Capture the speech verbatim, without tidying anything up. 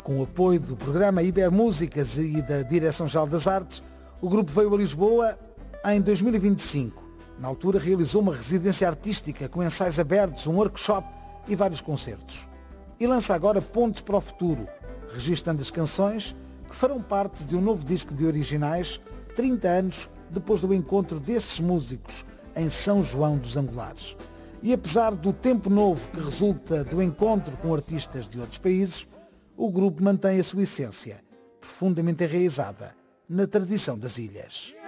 Com o apoio do programa Ibermúsicas e da Direção-Geral das Artes, o grupo veio a Lisboa em dois mil e vinte e cinco. Na altura realizou uma residência artística com ensaios abertos, um workshop e vários concertos. E lança agora Pontes para o Futuro, registando as canções que farão parte de um novo disco de originais, trinta anos depois do encontro desses músicos em São João dos Angulares. E apesar do tempo novo que resulta do encontro com artistas de outros países, o grupo mantém a sua essência, profundamente enraizada na tradição das ilhas.